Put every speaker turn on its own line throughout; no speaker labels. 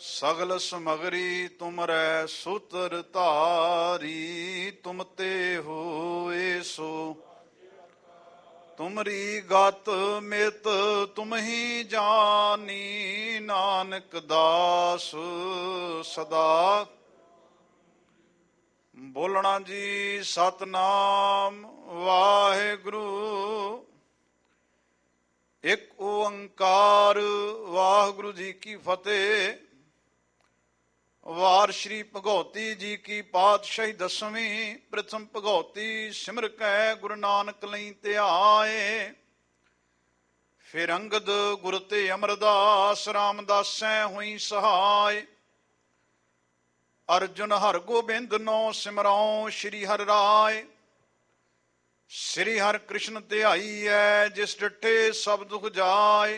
ਸਗਲ ਸਮਗਰੀ ਤੁਮਰੈ ਸੂਤਰ ਧਾਰੀ। ਤੁਮ ਤੇ ਹੋਏ ਸੋ ਤੁਮਰੀ ਗਤ ਮਿਤ ਤੁਮ ਹੀ ਜਾਨੀ। ਨਾਨਕ ਦਾਸ ਸਦਾ ਬੋਲਣਾ ਜੀ ਸਤਨਾਮ ਵਾਹਿਗੁਰੂ। ਇੱਕ ਓੰਕਾਰ ਵਾਹਿਗੁਰੂ ਜੀ ਕੀ ਫਤਿਹ। ਵਾਰ ਸ਼੍ਰੀ ਭਗਉਤੀ ਜੀ ਕੀ ਪਾਤਸ਼ਾਹੀ ਦਸਵੀਂ। ਪ੍ਰਥਮ ਭਗਉਤੀ ਸਿਮਰ ਕੈ ਗੁਰੂ ਨਾਨਕ ਲਈ ਧਿਆਏ। ਫਿਰ ਅੰਗਦ ਗੁਰ ਤੇ ਅਮਰਦਾਸ ਰਾਮਦਾਸੈ ਹੋਈ ਸਹਾਇ। ਅਰਜੁਨ ਹਰ ਗੋਬਿੰਦ ਨੋ ਸਿਮਰਉ ਸ਼੍ਰੀ ਹਰਿ ਰਾਇ। ਸ੍ਰੀ ਹਰਿ ਕ੍ਰਿਸ਼ਨ ਧਿਆਈਐ ਜਿਸ ਡਿਠੇ ਸਭ ਦੁਖ ਜਾਏ।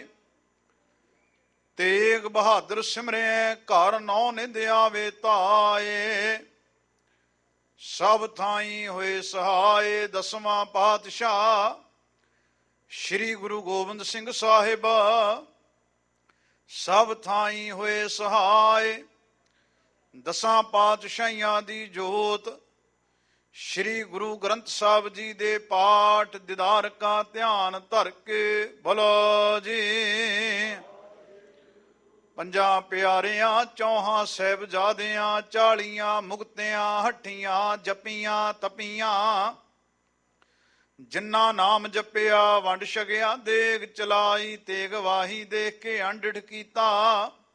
ਤੇਗ ਬਹਾਦਰ ਸਿਮਰੈ ਘਰ ਨੌ ਨਿਧ ਆਵੇ ਧਾਏ। ਸਭ ਥਾਈ ਹੋਏ ਸਹਾਏ। ਦਸਵਾਂ ਪਾਤਸ਼ਾਹ ਸ੍ਰੀ ਗੁਰੂ ਗੋਬਿੰਦ ਸਿੰਘ ਸਾਹਿਬ ਸਭ ਥਾਈ ਹੋਏ ਸਹਾਏ। ਦਸਾਂ ਪਾਤਸ਼ਾਹੀਆਂ ਦੀ ਜੋਤ ਸ੍ਰੀ ਗੁਰੂ ਗ੍ਰੰਥ ਸਾਹਿਬ ਜੀ ਦੇ ਪਾਠ ਦੀਦਾਰ ਕਾ ਧਿਆਨ ਧਰ ਕੇ ਬੋਲੋ ਜੀ। ਪੰਜਾਂ ਪਿਆਰਿਆਂ ਚੌਹਾਂ ਸਾਹਿਬਜ਼ਾਦਿਆਂ 40 ਮੁਕਤਿਆਂ ਹੱਠੀਆਂ ਜਪੀਆਂ ਤਪੀਆਂ। ਜਿਨ੍ਹਾਂ ਨਾਮ ਜਪਿਆ ਵੰਡ ਛਕਿਆ ਦੇਗ ਚਲਾਈ। ਤੇਗ ਵਾਹੀ ਦੇਖ ਕੇ ਅੰਡਿਠ ਕੀਤਾ।